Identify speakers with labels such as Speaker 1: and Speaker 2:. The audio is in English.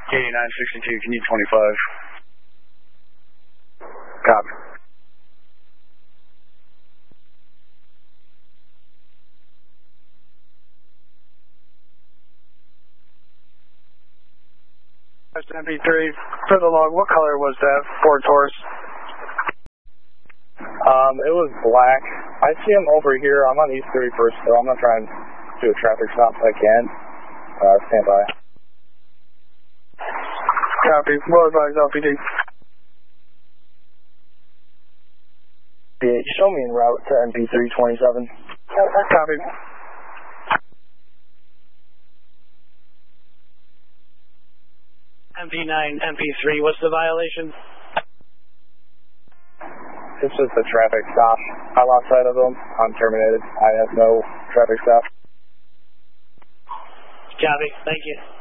Speaker 1: K962, can you 25? Copy. MP3, for the log, what color was that Ford Taurus?
Speaker 2: It was black. I see him over here. I'm on East 31st, so I'm going to try and do a traffic stop if I can. Stand by.
Speaker 1: Copy. Well advised, LPD.
Speaker 2: Yeah, show me en route to MP327.
Speaker 1: Copy.
Speaker 3: MP9, MP3, what's the violation?
Speaker 2: It's just a traffic stop. I lost sight of him. I'm terminated. I have no traffic stop.
Speaker 3: Copy. Thank you.